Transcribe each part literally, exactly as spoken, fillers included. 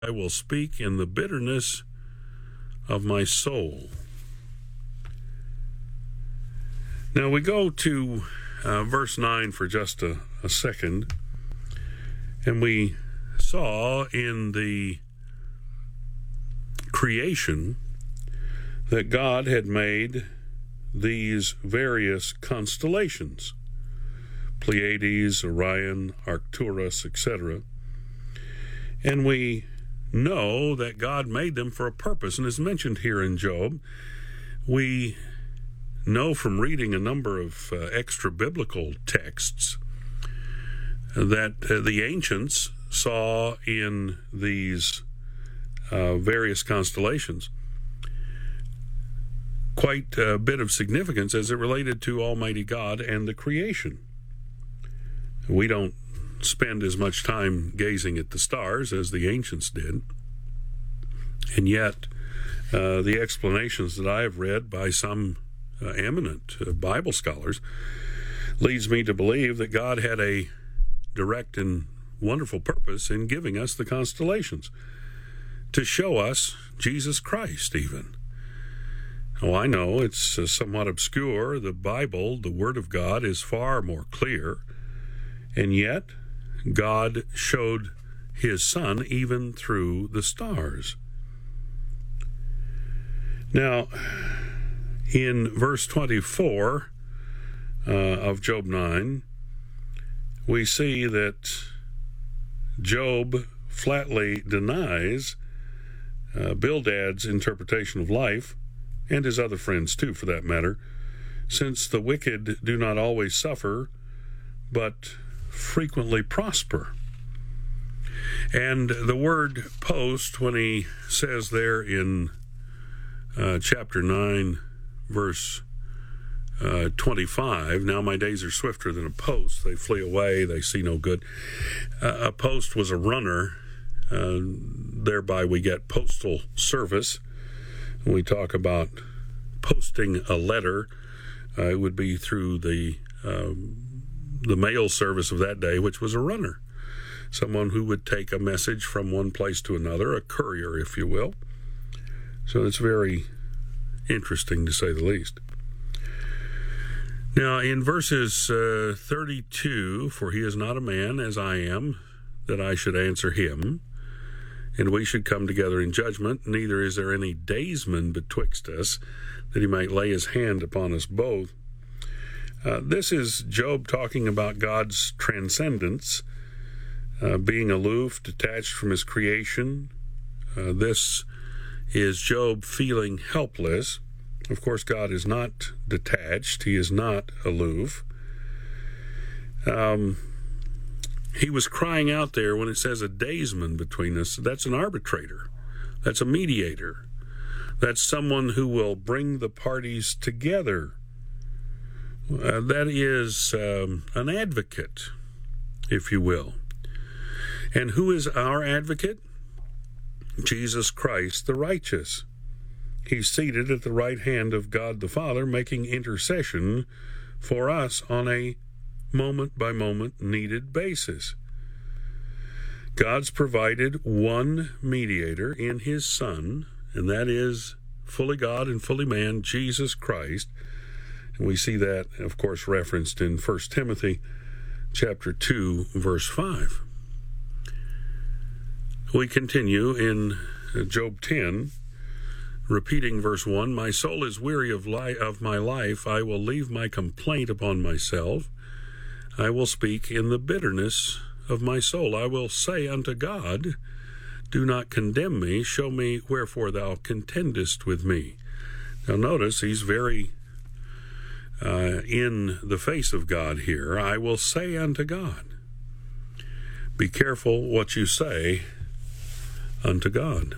I will speak in the bitterness of my soul. Now we go to uh, verse nine for just a, a second, and we saw in the creation that God had made these various constellations, Pleiades, Orion, Arcturus, et cetera. And we know that God made them for a purpose, and as mentioned here in Job, we know from reading a number of uh, extra-biblical texts that uh, the ancients saw in these uh, various constellations quite a bit of significance as it related to Almighty God and the creation. We don't spend as much time gazing at the stars as the ancients did, and yet uh, the explanations that I have read by some uh, eminent uh, Bible scholars leads me to believe that God had a direct and wonderful purpose in giving us the constellations to show us Jesus Christ even. Oh, I know it's uh, somewhat obscure. The Bible, the Word of God, is far more clear, and yet God showed his Son even through the stars. Now, in verse twenty-four uh, of Job nine, we see that Job flatly denies uh, Bildad's interpretation of life, and his other friends too, for that matter, since the wicked do not always suffer, but frequently prosper. And the word post, when he says there in uh, chapter nine, verse uh, twenty-five, now my days are swifter than a post, they flee away, they see no good. Uh, a post was a runner, uh, thereby we get postal service. When we talk about posting a letter, uh, it would be through the um, the mail service of that day, which was a runner, someone who would take a message from one place to another, a courier, if you will. So it's very interesting, to say the least. Now, in verses uh, thirty-two, for he is not a man as I am, that I should answer him, and we should come together in judgment, neither is there any daysman betwixt us, that he might lay his hand upon us both. Uh, this is Job talking about God's transcendence, uh, being aloof, detached from his creation. Uh, this is Job feeling helpless. Of course, God is not detached. He is not aloof. Um, he was crying out there when it says a daysman between us. That's an arbitrator. That's a mediator. That's someone who will bring the parties together. Uh, that is um, an advocate, if you will. And who is our advocate? Jesus Christ, the righteous. He's seated at the right hand of God the Father, making intercession for us on a moment-by-moment needed basis. God's provided one mediator in his Son, and that is fully God and fully man, Jesus Christ. And we see that, of course, referenced in First Timothy chapter two, verse five. We continue in Job ten, repeating verse one, my soul is weary of, li- of my life. I will leave my complaint upon myself. I will speak in the bitterness of my soul. I will say unto God, do not condemn me. Show me wherefore thou contendest with me. Now notice he's very uh, in the face of God here. I will say unto God. Be careful what you say unto God.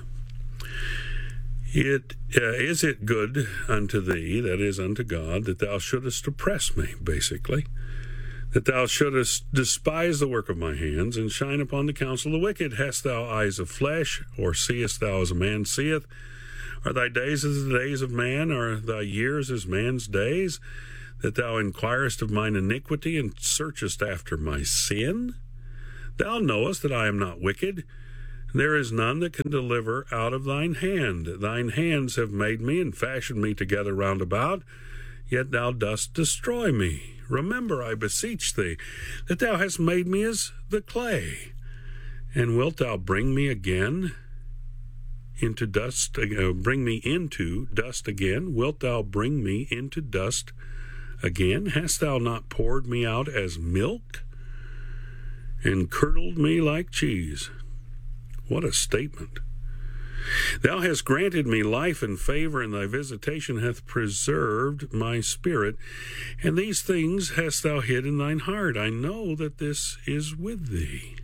It uh, is it good unto thee, that is unto God, that thou shouldest oppress me, basically, that thou shouldest despise the work of my hands, and shine upon the counsel of the wicked. Hast thou eyes of flesh, or seest thou as a man seeth? Are thy days as the days of man? Are thy years as man's days? That thou inquirest of mine iniquity, and searchest after my sin? Thou knowest that I am not wicked, There is none that can deliver out of thine hand. Thine hands have made me and fashioned me together round about, yet thou dost destroy me. Remember, I beseech thee, that thou hast made me as the clay. And wilt thou bring me again into dust, uh, bring me into dust again? Wilt thou bring me into dust again? Hast thou not poured me out as milk, and curdled me like cheese? What a statement. Thou hast granted me life and favor, and thy visitation hath preserved my spirit. And these things hast thou hid in thine heart. I know that this is with thee.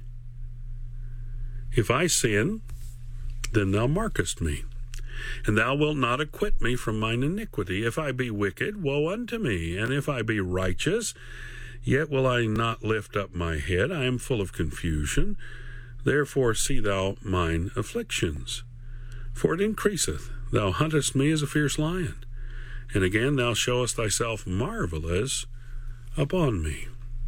If I sin, then thou markest me, and thou wilt not acquit me from mine iniquity. If I be wicked, woe unto me. And if I be righteous, yet will I not lift up my head. I am full of confusion. Therefore see thou mine afflictions, for it increaseth. Thou huntest me as a fierce lion, and again thou showest thyself marvelous upon me.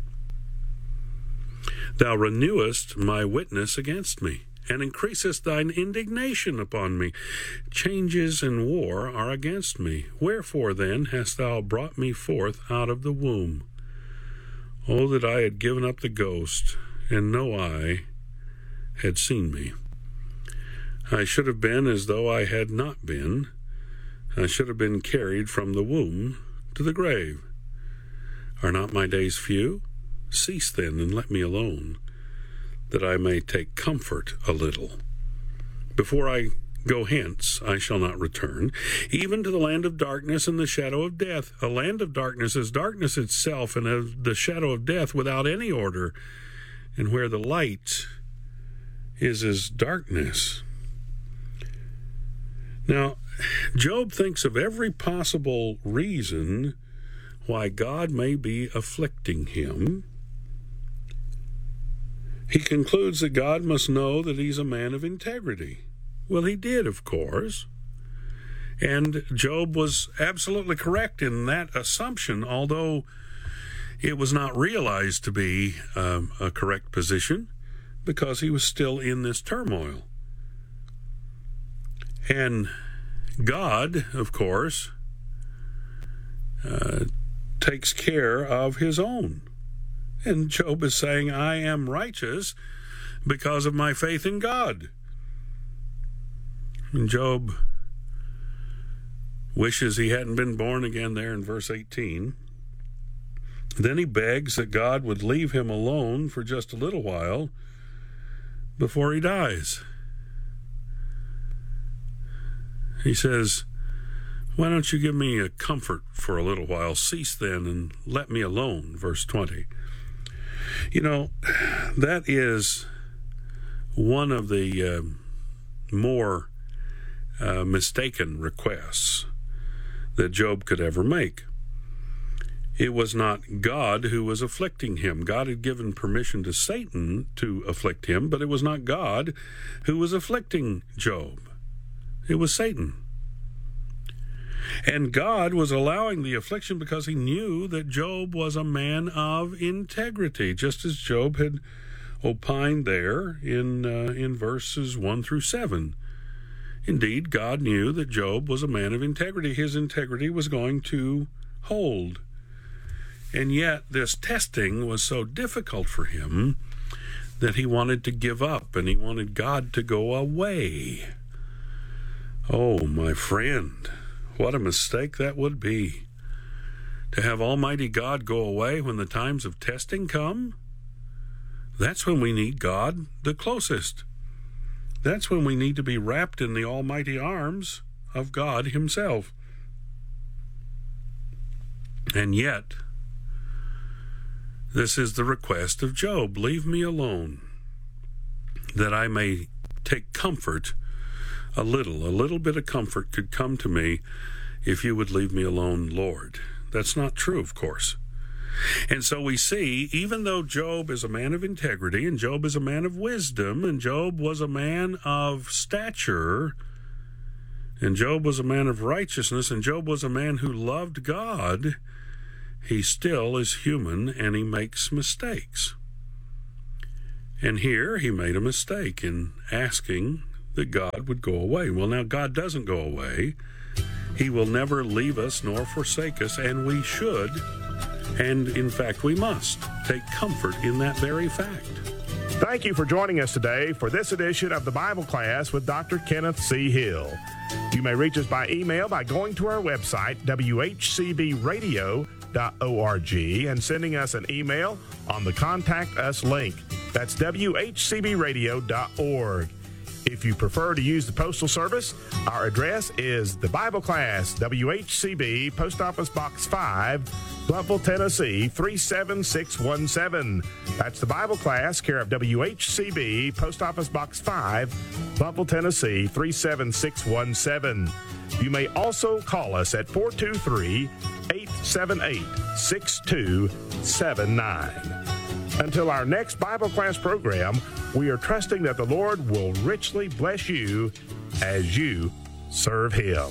Thou renewest my witness against me, and increasest thine indignation upon me. Changes and war are against me. Wherefore then hast thou brought me forth out of the womb? Oh, that I had given up the ghost, and no eye had seen me. I should have been as though I had not been. I should have been carried from the womb to the grave. Are not my days few? Cease then, and let me alone, that I may take comfort a little. Before I go hence, I shall not return, even to the land of darkness and the shadow of death. A land of darkness is darkness itself, and of the shadow of death without any order, and where the light is as darkness. Now, Job thinks of every possible reason why God may be afflicting him. He concludes that God must know that he's a man of integrity. Well, he did, of course. And Job was absolutely correct in that assumption, although it was not realized to be um, a correct position, because he was still in this turmoil. And God, of course, uh, takes care of his own. And Job is saying, I am righteous because of my faith in God. And Job wishes he hadn't been born again there in verse eighteen. Then he begs that God would leave him alone for just a little while before he dies. He says, why don't you give me a comfort for a little while? Cease then and let me alone, verse twenty. You know, that is one of the uh, more uh, mistaken requests that Job could ever make. It was not God who was afflicting him. God had given permission to Satan to afflict him, but it was not God who was afflicting Job. It was Satan. And God was allowing the affliction because he knew that Job was a man of integrity, just as Job had opined there in uh, in verses one through seven. Indeed, God knew that Job was a man of integrity. His integrity was going to hold. And yet this testing was so difficult for him that he wanted to give up, and he wanted God to go away. Oh, my friend, what a mistake that would be, to have Almighty God go away when the times of testing come. That's when we need God the closest. That's when we need to be wrapped in the almighty arms of God himself. And yet, this is the request of Job. Leave me alone, that I may take comfort a little. A little bit of comfort could come to me if you would leave me alone, Lord. That's not true, of course. And so we see, even though Job is a man of integrity, and Job is a man of wisdom, and Job was a man of stature, and Job was a man of righteousness, and Job was a man who loved God, he still is human, and he makes mistakes. And here he made a mistake in asking that God would go away. Well, now God doesn't go away. He will never leave us nor forsake us, and we should, and in fact we must, take comfort in that very fact. Thank you for joining us today for this edition of the Bible Class with Doctor Kenneth C. Hill. You may reach us by email by going to our website, w h c b radio dot org, and sending us an email on the Contact Us link. That's w h c b radio dot org. If you prefer to use the Postal Service, our address is the Bible Class, W H C B, Post Office Box five, Bluffville, Tennessee, three seven six one seven. That's the Bible Class, care of W H C B, Post Office Box five, Bluffville, Tennessee, three seven six one seven. You may also call us at four two three, eight seven eight, six two seven nine. Until our next Bible class program, we are trusting that the Lord will richly bless you as you serve Him.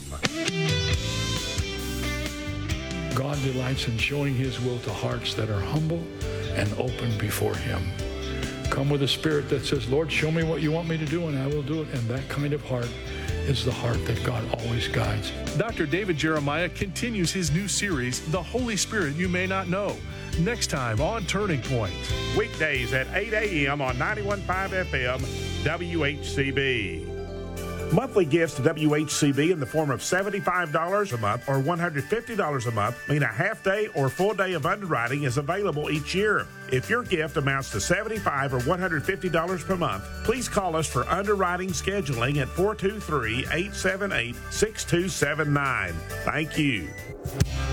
God delights in showing His will to hearts that are humble and open before Him. Come with a spirit that says, Lord, show me what you want me to do, and I will do it. And that kind of heart is the heart that God always guides. Doctor David Jeremiah continues his new series, The Holy Spirit You May Not Know, next time on Turning Point. Weekdays at eight a.m. on ninety-one point five F M, W H C B. Monthly gifts to W H C B in the form of seventy-five dollars a month or one hundred fifty dollars a month mean a half day or full day of underwriting is available each year. If your gift amounts to seventy-five dollars or one hundred fifty dollars per month, please call us for underwriting scheduling at four two three, eight seven eight, six two seven nine. Thank you.